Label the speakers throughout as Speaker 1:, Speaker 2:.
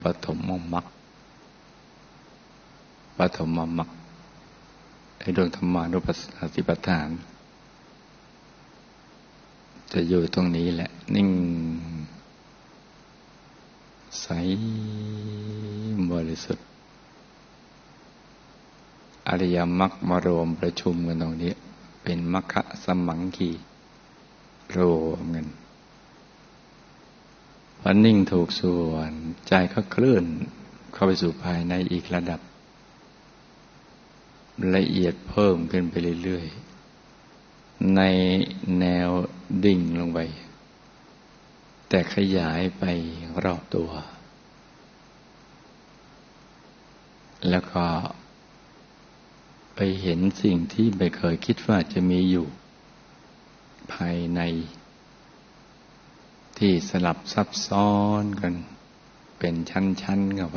Speaker 1: ปฐมมรรคปฐมมรรคไอ้ดวงธรรมานุปัสสติปัฏฐานจะอยู่ตรงนี้แหละนิ่งใสบริสุทธิ์อริยมรรคมารวมประชุมกันตรงนี้เป็นมรรคสมังคีรวมกันพอนิ่งถูกส่วนใจก็เคลื่อนเข้าไปสู่ภายในอีกระดับละเอียดเพิ่มขึ้นไปเรื่อยๆในแนวดิ่งลงไปแต่ขยายไปรอบตัวแล้วก็ไปเห็นสิ่งที่ไม่เคยคิดว่าจะมีอยู่ภายในที่สลับซับซ้อนกันเป็นชั้นๆเข้าไป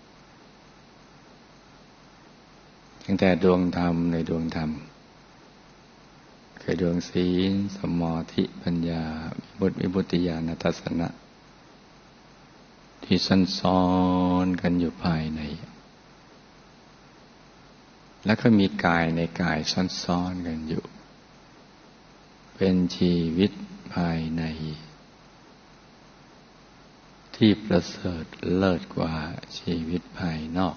Speaker 1: ตั้งแต่ดวงธรรมในดวงธรรมคือดวงศีลสมาธิปัญญาวิมุตติญาณทัสสนะที่ซ้อนกันอยู่ภายในแล้วก็มีกายในกายซ้อนกันอยู่เป็นชีวิตภายในที่ประเสริฐเลิศกว่าชีวิตภายนอก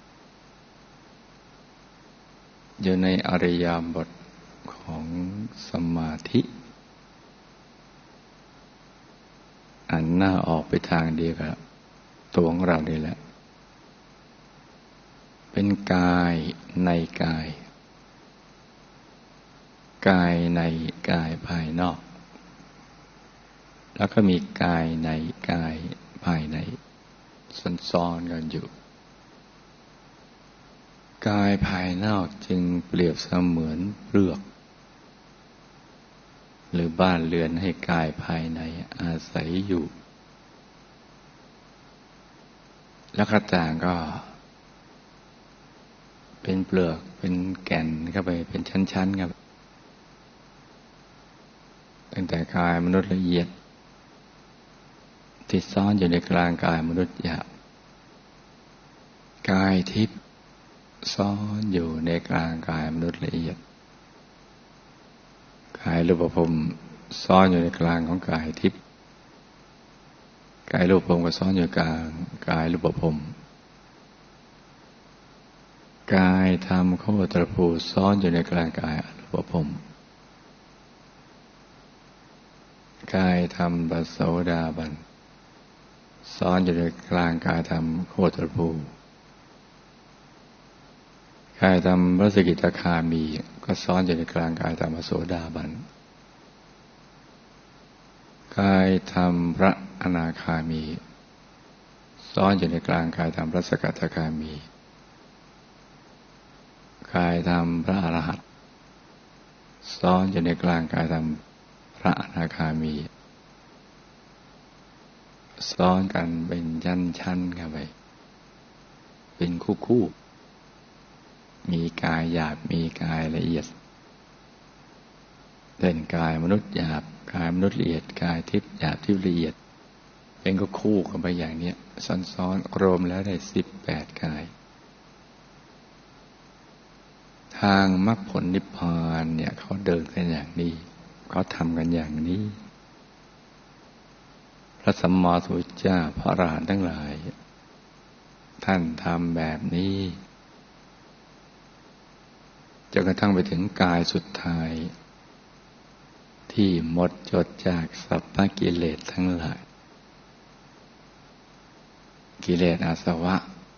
Speaker 1: อยู่ในอริยบทของสมาธิอันหน้าออกไปทางเดียวกับตัวของเรานี่แหละเป็นกายในกายกายในกายภายนอกแล้วก็มีกายในกายภายในซ้อนกันอยู่กายภายนอกจึงเปรียบเสมือนเปลือกหรือบ้านเรือนให้กายภายในอาศัยอยู่แล้วกระต่างก็เป็นเปลือกเป็นแก่นเข้าไปเป็นชั้นๆครับตั้งแต่กายมนุษย์ละเอียดที่ซ่อนอยู่ในกลางกายมนุษย์หยาบกายทิพย์ซ่อนอยู่ในกลางกายมนุษย์ละเอียดกายรูปภพซ่อนอยู่ในกลางของกายทิพย์กายรูปภพก็ซ่อนอยู่กลางกายรูปภพกายธรรมโคตรภูซ่อนอยู่ในกลางกายอรูปภพกายธรรมปโสดาบันซ่อนอยู่ในกลางกายธรรมโคตรภูกายธรรมพระสกิทาคามีก็ซ่อนอยู่ในกลางกายธรรมโสดาบันกายธรรมพระอนาคามีซ่อนอยู่ในกลางกายธรรมพระสกทาคามีกายธรรมพระอรหันต์ซ่อนอยู่ในกลางกายธรรมพระอนาคามีซ้อนกันเป็นชั้นๆกันไปเป็นคู่มีกายหยาบมีกายละเอียดเป็นกายมนุษย์หยาบกายมนุษย์ละเอียดกายทิพย์หยาบทิพย์ละเอียดเป็นก็คู่กันไปอย่างนี้ซ้อนๆรวมแล้วได้18กายทางมรรคผลนิพพานเนี่ยเขาเดินกันอย่างนี้เขาทำกันอย่างนี้พระสัมมาสัมพุทธเจ้าพระอรหันต์ทั้งหลายท่านทำแบบนี้จนกระทั่งไปถึงกายสุดท้ายที่หมดจดจากสัพพกิเลสทั้งหลายกิเลสอาสวะ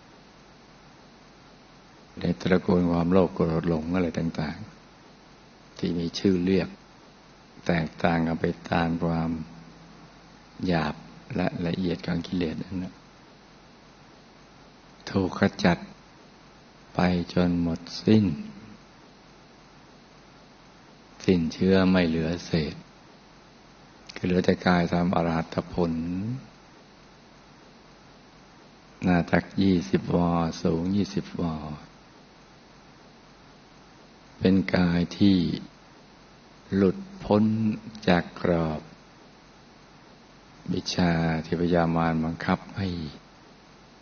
Speaker 1: ในตระกูลความโลภโกรธหลงอะไรต่างๆที่มีชื่อเรียกแตกต่างกันไปตามความหยาบและละเอียดของกิเลสนั้นถูกขจัดไปจนหมดสิ้นเชื้อไม่เหลือเศษคือเหลือแต่กายตามอรหัตผลหน้าตัก20 วาสูง20 วาเป็นกายที่หลุดพ้นจากกรอบวิชาที่พยามารบังคับให้